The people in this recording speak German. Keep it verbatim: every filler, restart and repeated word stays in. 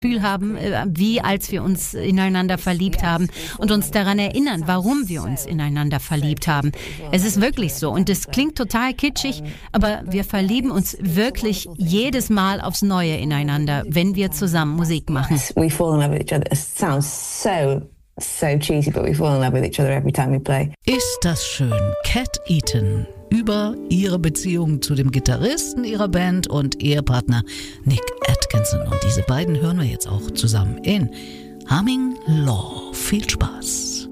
Gefühl haben, wie als wir uns ineinander verliebt haben und uns daran erinnern, warum wir uns ineinander verliebt haben. Es ist wirklich so und es klingt total kitschig, aber wir verlieben uns wirklich jedes Mal aufs Neue ineinander, wenn wir zusammen Musik machen. We fall in love with each other. It sounds so so cheesy, but we fall in love with each other every time we play. Ist das schön. Cat Eaton über ihre Beziehung zu dem Gitarristen ihrer Band und Ehepartner Nick Atkinson. Und diese beiden hören wir jetzt auch zusammen in Humming Law. Viel Spaß.